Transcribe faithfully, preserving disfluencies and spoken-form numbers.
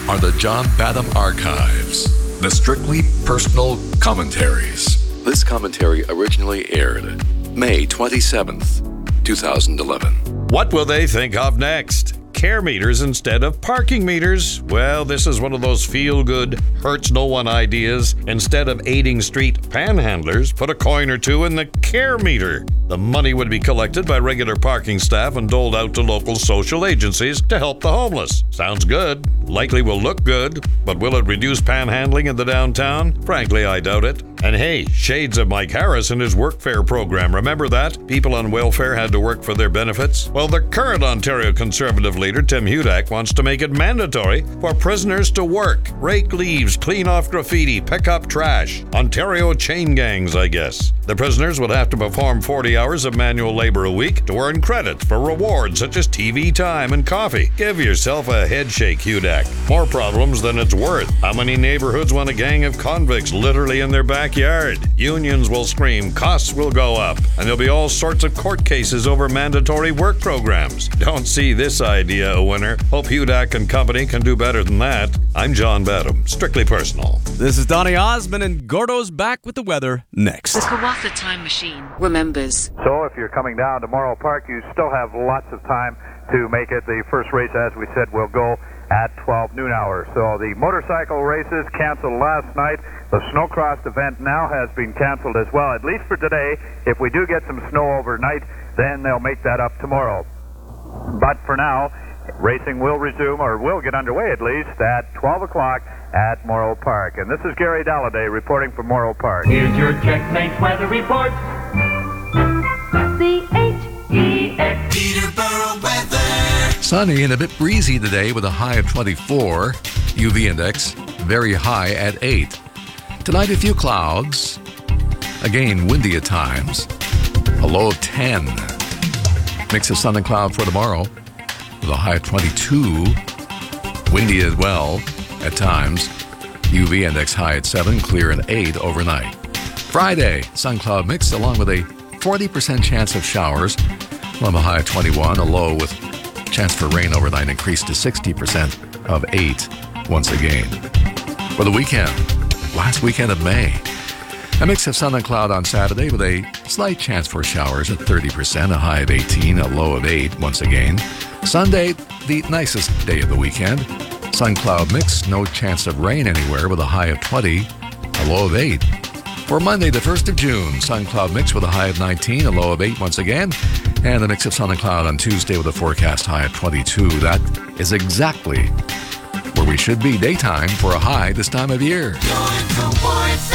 are the John Badham Archives, the strictly personal commentaries. This commentary originally aired May twenty-seventh, twenty eleven. What will they think of next? Care meters instead of parking meters? Well, this is one of those feel-good, hurts-no-one ideas. Instead of aiding street panhandlers, put a coin or two in the care meter. The money would be collected by regular parking staff and doled out to local social agencies to help the homeless. Sounds good. Likely will look good. But will it reduce panhandling in the downtown? Frankly, I doubt it. And hey, shades of Mike Harris and his workfare program. Remember that? People on welfare had to work for their benefits. Well, the current Ontario Conservative leader, Tim Hudak, wants to make it mandatory for prisoners to work, rake leaves, clean off graffiti, pick up trash. Ontario chain gangs, I guess. The prisoners would have to perform forty hours of manual labor a week to earn credit for rewards such as T V time and coffee. Give yourself a head shake, Hudak. More problems than it's worth. How many neighborhoods want a gang of convicts literally in their backyard? Unions will scream, costs will go up, and there'll be all sorts of court cases over mandatory work programs. Don't see this idea a winner. Hope Hudak and company can do better than that. I'm John Badham, strictly personal. This is Donny Osmond, and Gordo's back with the weather next. The Kawatha Time Machine remembers. So if you're coming down to Morrow Park, you still have lots of time to make it. The first race, as we said, will go at twelve noon hour. So the motorcycle races canceled last night. The snowcross event now has been canceled as well, at least for today. If we do get some snow overnight, then they'll make that up tomorrow. But for now, racing will resume, or will get underway at least, at twelve o'clock at Morrow Park. And this is Gary Dalladay reporting from Morrow Park. Here's your Checkmate weather report. C H E X Peterborough weather. Sunny and a bit breezy today with a high of twenty-four. U V index very high at eight. Tonight a few clouds. Again windy at times. A low of ten. Mix of sun and cloud for tomorrow with a high of twenty-two. Windy as well at times. U V index high at seven, clear at eight overnight. Friday, sun cloud mix along with a forty percent chance of showers. We'll have a high of twenty-one, a low with chance for rain overnight increased to sixty percent of eight once again. For the weekend, last weekend of May, a mix of sun and cloud on Saturday with a slight chance for showers at thirty percent, a high of eighteen, a low of eight once again. Sunday, the nicest day of the weekend. Sun cloud mix, no chance of rain anywhere with a high of twenty, a low of eight. For Monday, the first of June, sun cloud mix with a high of nineteen, a low of eight once again. And the mix of sun and cloud on Tuesday with a forecast high of twenty-two. That is exactly where we should be daytime for a high this time of year. Going for